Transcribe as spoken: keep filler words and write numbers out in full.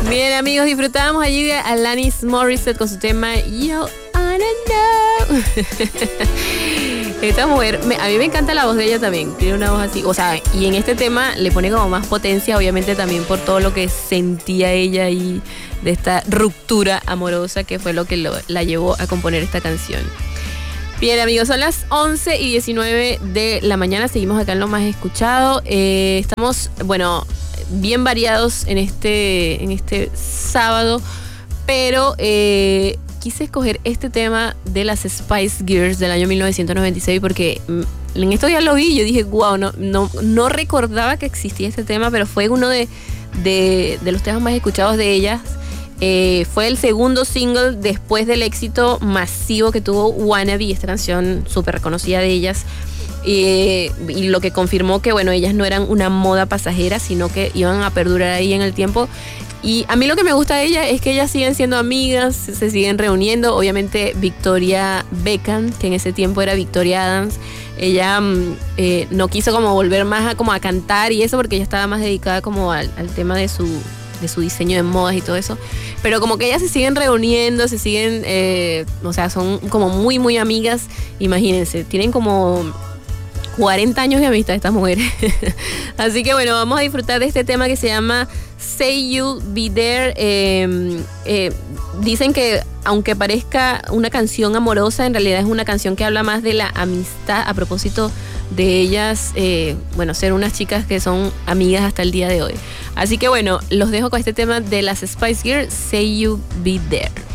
Bien, amigos, disfrutábamos allí de Alanis Morissette con su tema You Wanna Know. Esta mujer, me, a mí me encanta la voz de ella también. Tiene una voz así, o sea, y en este tema le pone como más potencia, obviamente también por todo lo que sentía ella ahí de esta ruptura amorosa que fue lo que lo, la llevó a componer esta canción. Bien, amigos, son las once y diecinueve de la mañana. Seguimos acá en Lo Más Escuchado. Eh, estamos, bueno, bien variados en este, en este sábado, pero eh, quise escoger este tema de las Spice Girls del año mil novecientos noventa y seis porque en estos días lo vi y yo dije, wow, no, no, no recordaba que existía este tema, pero fue uno de, de, de los temas más escuchados de ellas. Eh, fue el segundo single después del éxito masivo que tuvo Wannabe, esta canción súper reconocida de ellas, eh, y lo que confirmó que, bueno, ellas no eran una moda pasajera, sino que iban a perdurar ahí en el tiempo. Y a mí lo que me gusta de ellas es que ellas siguen siendo amigas, se siguen reuniendo. Obviamente Victoria Beckham, que en ese tiempo era Victoria Adams, ella eh, no quiso como volver más a, como a cantar y eso, porque ella estaba más dedicada como al, al tema de su... de su diseño de modas y todo eso, pero como que ellas se siguen reuniendo, se siguen, eh, o sea, son como muy, muy amigas. Imagínense, tienen como cuarenta años de amistad estas mujeres. Así que bueno, vamos a disfrutar de este tema que se llama Say You Be There. Eh, eh, dicen que aunque parezca una canción amorosa, en realidad es una canción que habla más de la amistad, a propósito de ellas, eh, bueno, ser unas chicas que son amigas hasta el día de hoy. Así que bueno, los dejo con este tema de las Spice Girls, Say You Be There.